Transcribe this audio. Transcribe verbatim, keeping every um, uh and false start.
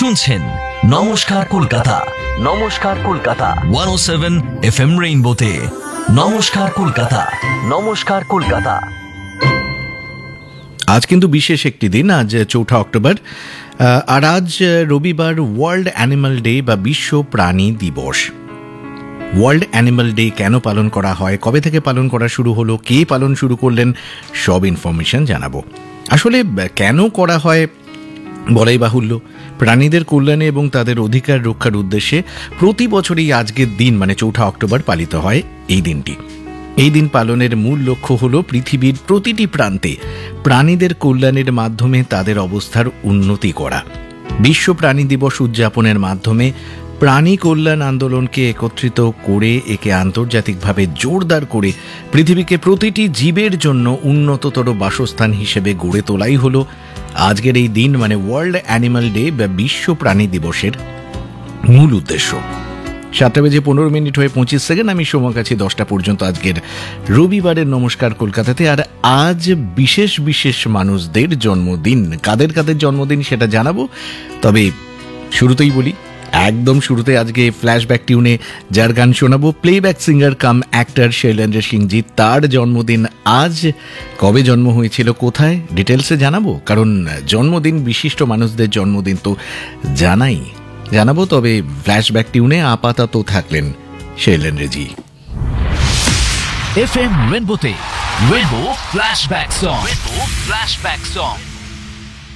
শুনছেন নমস্কার কলকাতা, নমস্কার কলকাতা একশো সাত এফ এম রেইনবোতে। নমস্কার কলকাতা, নমস্কার কলকাতা। আজ কিন্তু বিশেষ একটি দিন, আজ চৌঠা অক্টোবর, আর আজ রবিবার ওয়ার্ল্ড অ্যানিমাল ডে বা বিশ্ব প্রাণী দিবস। ওয়ার্ল্ড অ্যানিমাল ডে কেন পালন করা হয়, কবে থেকে পালন করা শুরু হলো, কে পালন শুরু করলেন, সব ইনফরমেশন জানাবো। আসলে কেন করা হয় বলাই বাহুল্য। প্রাণীদের কল্যাণে এবং তাদের অধিকার রক্ষার উদ্দেশ্যে প্রতি বছরই আজকের দিন মানে চৌঠা অক্টোবর পালিত হয় এই দিনটি। এই দিন পালনের মূল লক্ষ্য হল পৃথিবীর প্রতিটি প্রান্তে প্রাণীদের কল্যাণের মাধ্যমে তাদের অবস্থার উন্নতি করা। বিশ্ব প্রাণী দিবস উদযাপনের মাধ্যমে প্রাণী কল্যাণ আন্দোলনকে একত্রিত করে একে আন্তর্জাতিকভাবে জোরদার করে পৃথিবীকে প্রতিটি জীবের জন্য উন্নততর বাসস্থান হিসেবে গড়ে তোলাই হল আজকের এই দিন মানে ওয়ার্ল্ড অ্যানিমাল ডে বা বিশ্ব প্রাণী দিবসের মূল উদ্দেশ্য। সাতটা বেজে পনেরো মিনিট হয়ে পঁচিশ সেকেন্ড, আমি সময় কাছে দশটা পর্যন্ত আজকের রবিবারের নমস্কার কলকাতাতে। আর আজ বিশেষ বিশেষ মানুষদের জন্মদিন। কাদের কাদের জন্মদিন সেটা জানাবো, তবে শুরুতেই বলি, একদম শুরুতে আজকে ফ্ল্যাশব্যাক টিউনে যার গান শোনাবো, প্লেব্যাক সিঙ্গার কাম অ্যাক্টর শৈলেন্দ্র সিংজি, তার জন্মদিন আজ। কবে জন্ম হয়েছিল, কোথায়, ডিটেলসে জানাবো, কারণ জন্মদিন বিশিষ্ট মানুষদের জন্মদিন তো জানাই জানাবো। তবে ফ্ল্যাশব্যাক টিউনে আপাতত থাকলেন শৈলেন্দ্রজি। F M রেইনবোতে rainbow flashback song, rainbow flashback song.